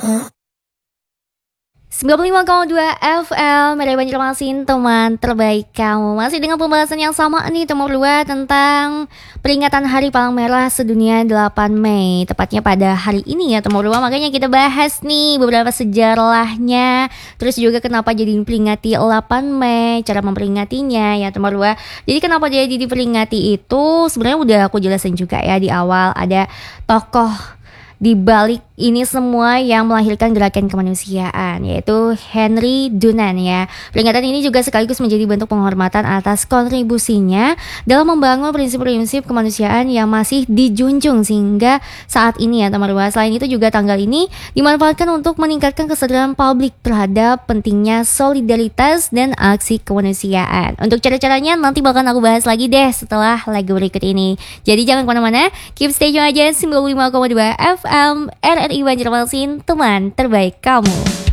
95,2 FM dari Banjarmasin, teman terbaik kamu. Masih dengan pembahasan yang sama nih teman berdua tentang peringatan Hari Palang Merah Sedunia 8 Mei. Tepatnya pada hari ini ya teman berdua. Makanya kita bahas nih beberapa sejarahnya. Terus juga kenapa jadi diperingati 8 Mei, cara memperingatinya ya teman berdua. Jadi kenapa dia jadi diperingati itu sebenarnya udah aku jelasin juga ya di awal. Ada tokoh di balik ini semua yang melahirkan gerakan kemanusiaan, yaitu Henry Dunant ya. Peringatan ini juga sekaligus menjadi bentuk penghormatan atas kontribusinya dalam membangun prinsip-prinsip kemanusiaan yang masih dijunjung sehingga saat ini ya teman-teman. Selain itu juga tanggal ini dimanfaatkan untuk meningkatkan kesadaran publik terhadap pentingnya solidaritas dan aksi kemanusiaan. Untuk cara-caranya nanti bakal aku bahas lagi deh setelah lagu berikut ini. Jadi jangan kemana-mana, keep stay tune aja 95,2 FM RRI Banjarmasin, teman terbaik kamu.